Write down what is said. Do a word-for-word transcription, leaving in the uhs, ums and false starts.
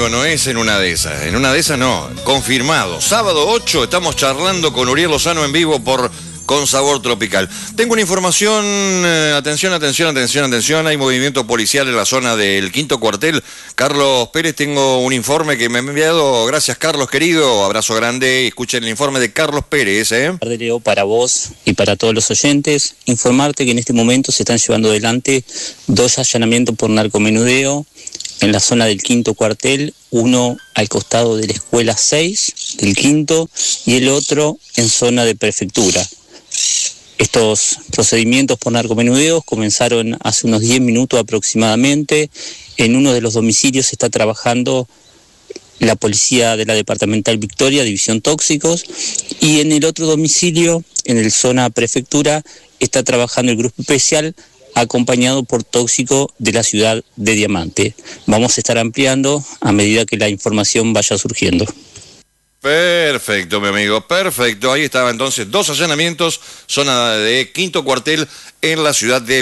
amigo, no es en una de esas. En una de esas no, confirmado. Sábado ocho estamos charlando con Uriel Lozano en vivo por Con Sabor Tropical. Tengo una información, eh, atención, atención, atención, atención. Hay movimiento policial en la zona del quinto cuartel. Carlos Pérez, tengo un informe que me ha enviado. Gracias, Carlos, querido. Abrazo grande. Escuchen el informe de Carlos Pérez, ¿eh? Leo, para vos y para todos los oyentes, informarte que en este momento se están llevando adelante dos allanamientos por narcomenudeo en la zona del quinto cuartel, uno al costado de la escuela seis del quinto y el otro en zona de prefectura. Estos procedimientos por narcomenudeos comenzaron hace unos diez minutos aproximadamente. En uno de los domicilios se está trabajando la policía de la departamental Victoria, División Tóxicos, y en el otro domicilio, en el zona prefectura, está trabajando el grupo especial acompañado por Tóxico de la ciudad de Diamante. Vamos a estar ampliando a medida que la información vaya surgiendo. Perfecto, mi amigo, perfecto. Ahí estaba entonces dos allanamientos, zona de quinto cuartel en la ciudad de